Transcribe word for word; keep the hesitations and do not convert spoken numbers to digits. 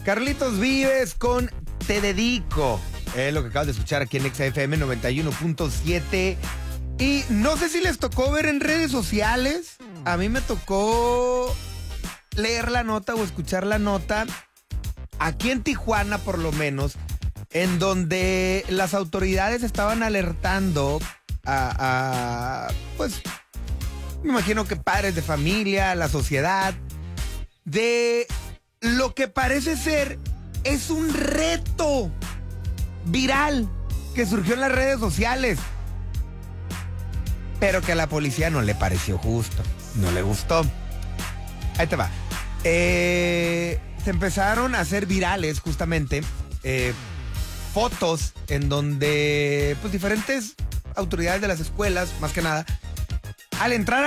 Carlitos Vives con Te Dedico. Es lo que acabas de escuchar aquí en Exa F M noventa y uno punto siete. Y no sé si les tocó ver en redes sociales. A mí me tocó leer la nota o escuchar la nota. Aquí en Tijuana, por lo menos, en donde las autoridades estaban alertando a, a pues, me imagino que padres de familia, la sociedad, de lo que parece ser es un reto viral que surgió en las redes sociales, pero que a la policía no le pareció justo, no le gustó. Ahí te va. Eh, se empezaron a hacer virales justamente eh, fotos en donde pues diferentes autoridades de las escuelas, más que nada, al entrar